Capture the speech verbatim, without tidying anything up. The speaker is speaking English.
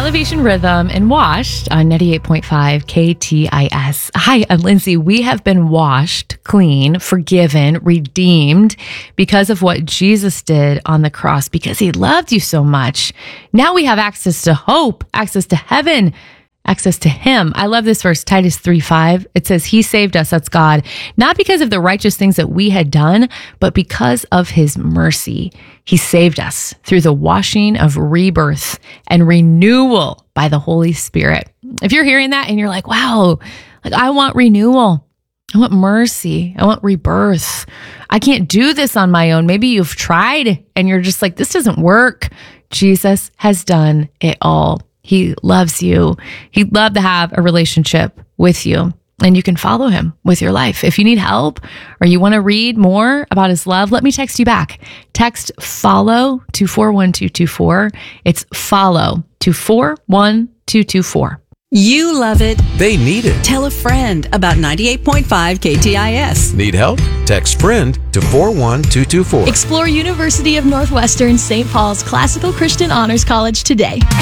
Elevation Rhythm and Washed on ninety-eight point five K T I S. Hi, I'm Lindsay. We have been washed, clean, forgiven, redeemed because of what Jesus did on the cross, because he loved you so much. Now we have access to hope, access to heaven, access to him. I love this verse, Titus three five. It says, he saved us, that's God, not because of the righteous things that we had done, but because of his mercy. He saved us through the washing of rebirth and renewal by the Holy Spirit. If you're hearing that and you're like, wow, like I want renewal. I want mercy. I want rebirth. I can't do this on my own. Maybe you've tried and you're just like, this doesn't work. Jesus has done it all. He loves you. He'd love to have a relationship with you, and you can follow him with your life. If you need help or you want to read more about his love, let me text you back. Text follow to four one two two four. It's follow to four one two two four. You love it. They need it. Tell a friend about ninety-eight point five K T I S. Need help? Text friend to four one two two four. Explore University of Northwestern Saint Paul's Classical Christian Honors College today.